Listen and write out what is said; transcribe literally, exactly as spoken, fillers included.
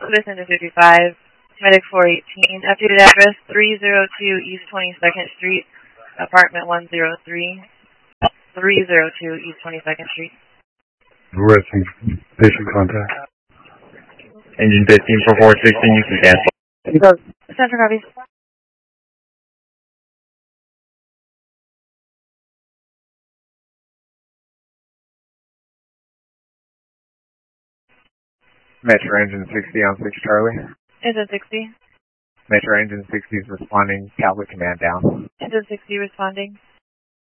Citizen to fifty-five, Medic four eighteen, updated address three oh two East twenty-second Street, apartment one oh three, three oh two East twenty-second Street. We're at some patient contact. Engine fifteen for four sixteen, you can cancel. Central copy. Metro Engine sixty on six Charlie. Engine sixty. Metro Engine sixty is responding, Catholic command down. Engine sixty responding.